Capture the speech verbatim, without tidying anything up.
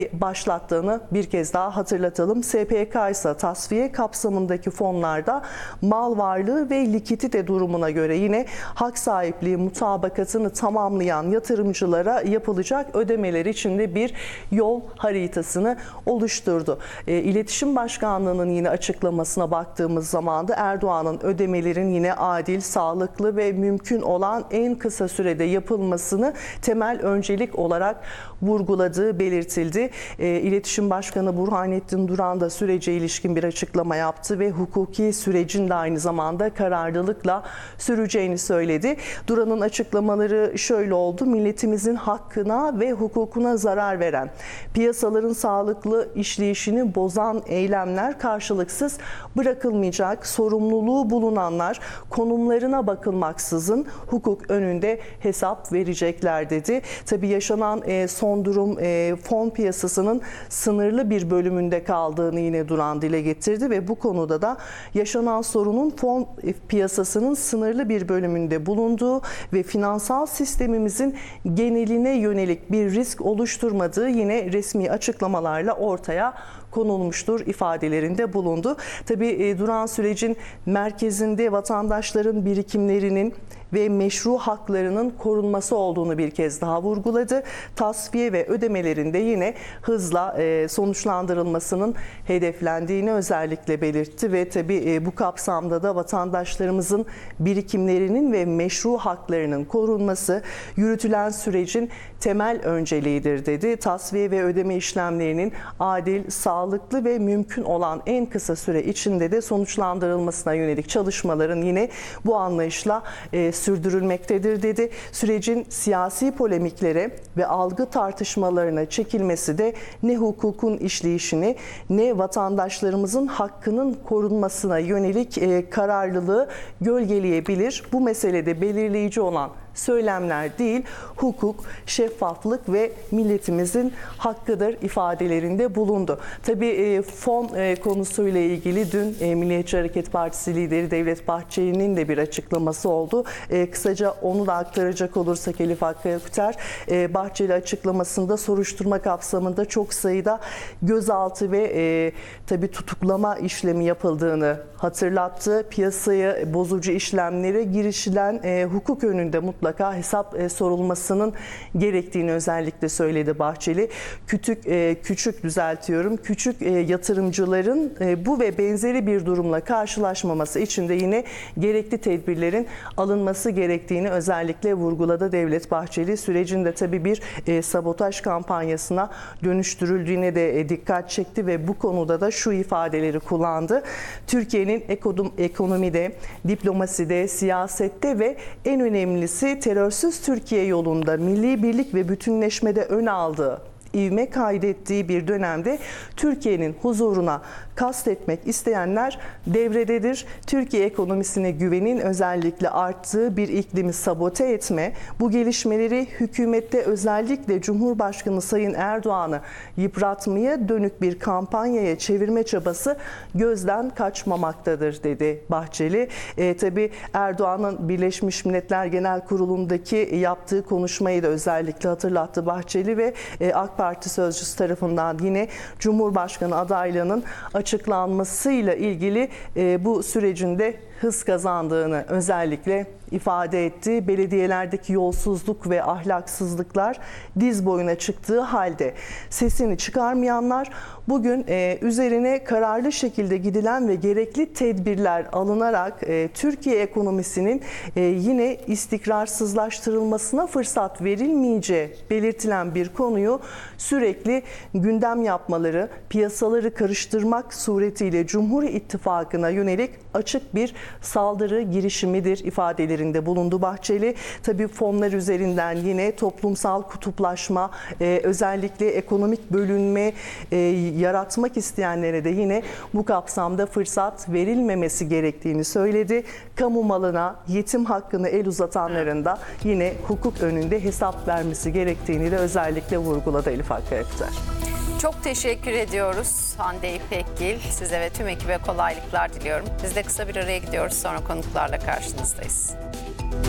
başlattığını bir kez daha hatırlatalım. S P K ise tasfiye kapsamındaki fonlarda mal varlığı ve likidite durumuna göre yine hak sahipliği mutabakatını tamamlayan yatırımcılara yapılacak ödemeler için de bir yol haritasını oluşturdu. E, İletişim Başkanlığı'nın yine açıklamasına baktığımız zaman da Erdoğan'ın ödemelerin yine adil, sağlıklı ve mümkün olan en kısa sürede yapılmasını temel öncelik olarak vurguladığı belirtildi. E, İletişim Başkanı Burhanettin Duran da sürece ilişkin bir açıklama yaptı ve hukuki sürecin de aynı zamanda kararlılıkla süreceğini söyledi. Duran'ın açıklamaları şöyle oldu: milletimizin hakkına ve hukukuna zarar veren, piyasaların sağlıklı işleyişini bozan eylemler karşılıksız bırakılmayacak. Sorumluluğu bulunanlar konumlarına bakılmaksızın hukuk önünde hesap verecekler dedi. Tabii yaşanan e, son durum e, fon piyasasının sınırlı bir bölümünde kaldığını yine Duran dile getirdi ve bu konuda da yaşanan sorunun fon piyasasının sınırlı bir bölümünde bulunduğu ve finansal sistemimizin geneline yönelik bir risk oluşturmadığı yine resmi açıklamalarla ortaya konulmuştur ifadelerinde bulundu. Tabii Duran sürecin merkezinde vatandaşların birikimlerinin ve meşru haklarının korunması olduğunu bir kez daha vurguladı. Tasfiye ve ödemelerinde yine hızla sonuçlandırılmasının hedeflendiğini özellikle belirtti ve tabii bu kapsamda da vatandaşlarımızın birikimlerinin ve meşru haklarının korunması yürütülen sürecin temel önceliğidir dedi. Tasfiye ve ödeme işlemlerinin adil, sağlıklı ve mümkün olan en kısa süre içinde de sonuçlandırılmasına yönelik çalışmaların yine bu anlayışla e, sürdürülmektedir dedi. Sürecin siyasi polemiklere ve algı tartışmalarına çekilmesi de ne hukukun işleyişini ne vatandaşlarımızın hakkının korunmasına yönelik e, kararlılığı gölgeleyebilir. Bu meselede belirleyici olan söylemler değil, hukuk, şeffaflık ve milletimizin hakkıdır ifadelerinde bulundu. Tabii fon konusuyla ilgili dün Milliyetçi Hareket Partisi lideri Devlet Bahçeli'nin de bir açıklaması oldu. Kısaca onu da aktaracak olursak Elif Hakkı Yaküter, Bahçeli açıklamasında soruşturma kapsamında çok sayıda gözaltı ve tabii tutuklama işlemi yapıldığını hatırlattı. Piyasaya bozucu işlemlere girişilen hukuk önünde mutlaka mutlaka hesap e, sorulmasının gerektiğini özellikle söyledi Bahçeli. Küçük e, küçük düzeltiyorum. Küçük e, yatırımcıların e, bu ve benzeri bir durumla karşılaşmaması için de yine gerekli tedbirlerin alınması gerektiğini özellikle vurguladı Devlet Bahçeli. Sürecin de tabii bir e, sabotaj kampanyasına dönüştürüldüğüne de e, dikkat çekti ve bu konuda da şu ifadeleri kullandı. Türkiye'nin ekonomide, diplomaside, siyasette ve en önemlisi terörsüz Türkiye yolunda milli birlik ve bütünleşmede ön aldığı, ivme kaydettiği bir dönemde Türkiye'nin huzuruna kastetmek isteyenler devrededir. Türkiye ekonomisine güvenin özellikle arttığı bir iklimi sabote etme, bu gelişmeleri hükümette özellikle Cumhurbaşkanı Sayın Erdoğan'ı yıpratmaya dönük bir kampanyaya çevirme çabası gözden kaçmamaktadır dedi Bahçeli. E, tabii Erdoğan'ın Birleşmiş Milletler Genel Kurulu'ndaki yaptığı konuşmayı da özellikle hatırlattı Bahçeli ve e, AK Parti sözcüsü tarafından yine Cumhurbaşkanı adaylığının açıklanmasıyla ilgili e, bu sürecin de hız kazandığını özellikle ifade etti. Belediyelerdeki yolsuzluk ve ahlaksızlıklar diz boyuna çıktığı halde sesini çıkarmayanlar bugün e, üzerine kararlı şekilde gidilen ve gerekli tedbirler alınarak e, Türkiye ekonomisinin e, yine istikrarsızlaştırılmasına fırsat verilmeyeceği belirtilen bir konuyu sürekli gündem yapmaları, piyasaları karıştırmak suretiyle Cumhur İttifakı'na yönelik açık bir saldırı girişimidir ifadelerinde bulundu Bahçeli. Tabii fonlar üzerinden yine toplumsal kutuplaşma, e, özellikle ekonomik bölünme e, yaratmak isteyenlere de yine bu kapsamda fırsat verilmemesi gerektiğini söyledi. Kamu malına, yetim hakkını el uzatanların da yine hukuk önünde hesap vermesi gerektiğini de özellikle vurguladı Elif Hakkı Yaküter. Çok teşekkür ediyoruz Hande İpekgil. Size ve tüm ekibe kolaylıklar diliyorum. Biz de kısa bir araya gidiyoruz, sonra konuklarla karşınızdayız.